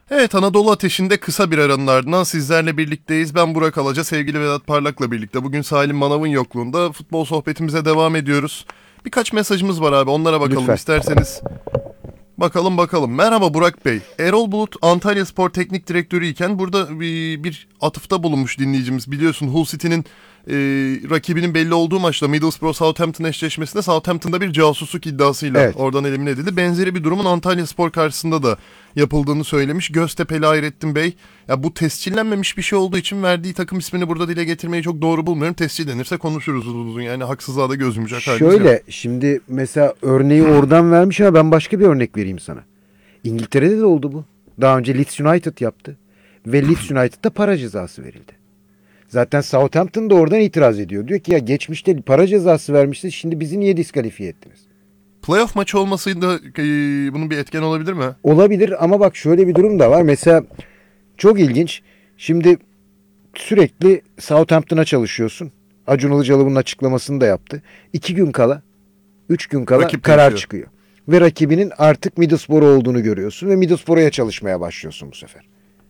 Evet, Anadolu Ateşi'nde kısa bir aranın ardından sizlerle birlikteyiz. Ben Burak Alaca, sevgili Vedat Parlak'la birlikte. Bugün Salim Manav'ın yokluğunda futbol sohbetimize devam ediyoruz. Birkaç mesajımız var abi, onlara bakalım Lütfen. isterseniz. Bakalım. Merhaba Burak Bey. Erol Bulut Antalyaspor Teknik Direktörü iken burada bir atıfta bulunmuş dinleyicimiz. Biliyorsun Hull City'nin rakibinin belli olduğu maçta Middlesbrough-Southampton eşleşmesinde Southampton'da bir casusluk iddiasıyla Evet. oradan elimine edildi. Benzeri bir durumun Antalyaspor karşısında da yapıldığını söylemiş. Göztepe'li Hayrettin Bey. Ya bu tescillenmemiş bir şey olduğu için verdiği takım ismini burada dile getirmeyi çok doğru bulmuyorum. Tescillenirse konuşuruz uzun. Yani haksızlığa da göz yumacak halimiz yok. Şöyle şimdi mesela örneği oradan vermiş ama ben başka bir örnek vereyim sana. İngiltere'de de oldu bu. Daha önce Leeds United yaptı. Ve Leeds United'da para cezası verildi. Zaten Southampton da oradan itiraz ediyor. Diyor ki ya geçmişte para cezası vermişsiniz, şimdi bizi niye diskalifiye ettiniz? Playoff maçı olmasıydı bunun bir etken olabilir mi? Olabilir ama bak şöyle bir durum da var. Mesela çok ilginç. Şimdi sürekli Southampton'a çalışıyorsun. Acun Ilıcalı bunun açıklamasını da yaptı. 2 gün kala, 3 gün kala Rakip karar değişiyor. çıkıyor. Ve rakibinin artık Middlesbrough olduğunu görüyorsun ve Middlesbrough'a çalışmaya başlıyorsun bu sefer.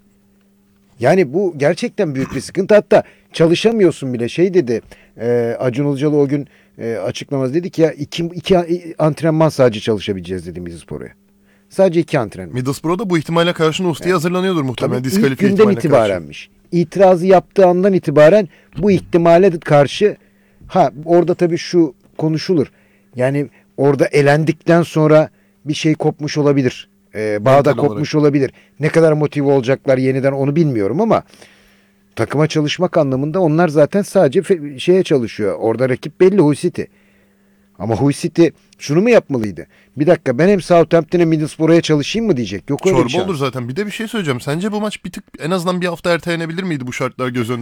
Yani bu gerçekten büyük bir sıkıntı. Hatta çalışamıyorsun bile. Şey dedi Acun Ilıcalı o gün açıklamaz dedi ki ya iki antrenman sadece çalışabileceğiz dedi Middlesbrough'a. Sadece 2 antrenman. Middlesbrough da bu ihtimale karşı Nusti'ye hazırlanıyordur muhtemelen. Tabii ilk Diskalifiye günden ihtimaline karşı. itibarenmiş. İtirazı yaptığı andan itibaren bu ihtimale karşı orada tabii şu konuşulur. Yani orada elendikten sonra bir şey kopmuş olabilir. Bağda Mental kopmuş olabilir. Ne kadar motive olacaklar yeniden onu bilmiyorum ama takıma çalışmak anlamında onlar zaten sadece şeye çalışıyor. Orada rakip belli, Hull City. Ama Hull City şunu mu yapmalıydı? Bir dakika, ben hem Southampton'a hem Middlesbrough'a çalışayım mı diyecek. Yok öyle bir Çorba şans. olur zaten. Bir de bir şey söyleyeceğim. Sence bu maç bir tık en azından bir hafta ertelenebilir miydi bu şartlar göz önünde